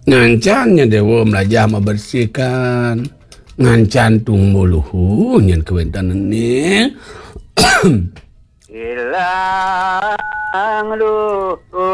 Ngancannya dewa melajah membersihkan ngancantung muluhu nyen kewentanan ni Ilang lu